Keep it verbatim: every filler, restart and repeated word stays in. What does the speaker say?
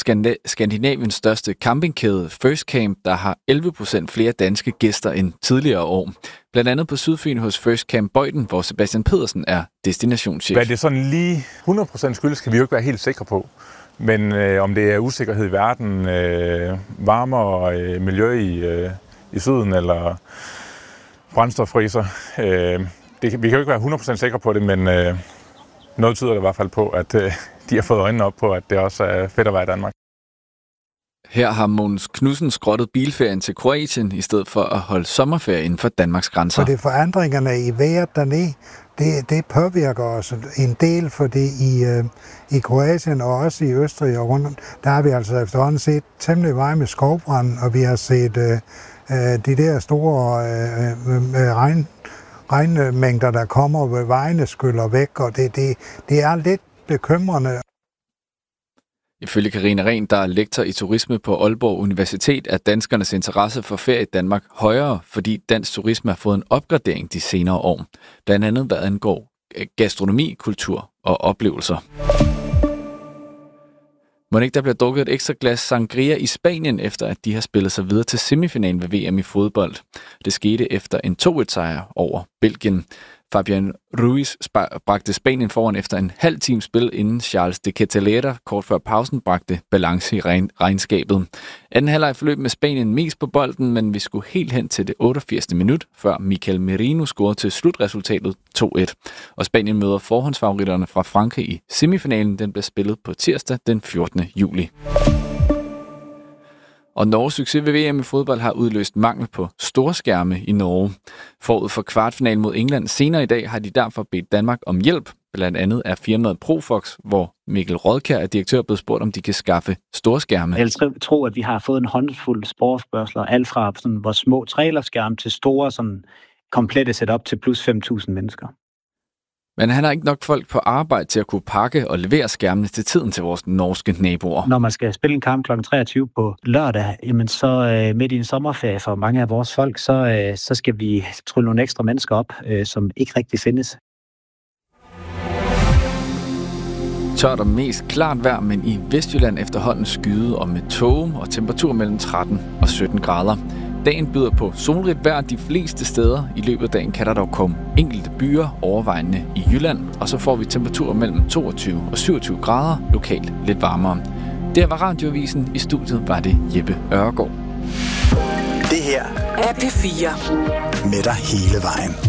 Skandinaviens største campingkæde First Camp, der har elleve procent flere danske gæster end tidligere år. Blandt andet på Sydfyn hos First Camp Bøjden, hvor Sebastian Pedersen er destinationschef. Hvad det sådan lige hundrede procent skyldes, kan vi jo ikke være helt sikre på. Men øh, om det er usikkerhed i verden, øh, varmere øh, miljø i, øh, i syden eller brændstoffriser, øh, det, vi kan jo ikke være hundrede procent sikre på det, men øh, noget tyder det i hvert fald på, at øh, de har fået øjnene op på, at det også er fedt at være i Danmark. Her har Mogens Knudsen skrottet bilferien til Kroatien, i stedet for at holde sommerferie inden for Danmarks grænser. For det forandringerne i vejret dernede, det, det påvirker os en del, fordi i, øh, i Kroatien og også i Østrig og rundt, der har vi altså efterhånden set temmelig meget med skovbrand, og vi har set øh, øh, de der store øh, øh, regn, regnmængder, der kommer ved vejene, skyller væk, og det, det, det er lidt bekymrende. Ifølge Karina Rehn, der er lektor i turisme på Aalborg Universitet, er danskernes interesse for ferie i Danmark højere, fordi dansk turisme har fået en opgradering de senere år. Blandt andet hvad angår gastronomi, kultur og oplevelser. Må ikke der bliver drukket et ekstra glas sangria i Spanien, efter at de har spillet sig videre til semifinalen ved V M i fodbold. Det skete efter en to et sejr over Belgien. Fabian Ruiz bragte Spanien foran efter en halv times spil, inden Charles de Ketelera kort før pausen bragte balance i regnskabet. Anden halvleg forløb med Spanien mest på bolden, men vi skulle helt hen til det otteogfirsindstyvende minut, før Mikel Merino scorede til slutresultatet to et. Og Spanien møder forhåndsfavoritterne fra Frankrig i semifinalen. Den blev spillet på tirsdag den fjortende juli. Og Norges succes ved V M i fodbold har udløst mangel på storskærme i Norge. Forud for kvartfinalen mod England senere i dag har de derfor bedt Danmark om hjælp. Blandt andet er firmaet Profox, hvor Mikkel Rodkjær er direktør, blevet spurgt, om de kan skaffe storskærme. Jeg tror, at vi har fået en håndfuld sportsbørsler, alt fra sådan, hvor små trailerskærme til store sådan, komplette setup til plus fem tusind mennesker. Men han har ikke nok folk på arbejde til at kunne pakke og levere skærmene til tiden til vores norske naboer. Når man skal spille en kamp klokken treogtyve på lørdag, jamen så øh, midt i en sommerferie for mange af vores folk, så, øh, så skal vi trylle nogle ekstra mennesker op, øh, som ikke rigtig findes. Tørt og mest klart vejr, men i Vestjylland efterhånden skyde og med tåge og temperatur mellem tretten og sytten grader. Dagen byder på solrigt vejr de fleste steder. I løbet af dagen kan der dog komme enkelte byer, overvejende i Jylland, og så får vi temperaturer mellem toogtyve og syvogtyve grader, lokalt lidt varmere. Der var Radioavisen. I studiet var det Jeppe Ørgaard. Det her er P fire med dig hele vejen.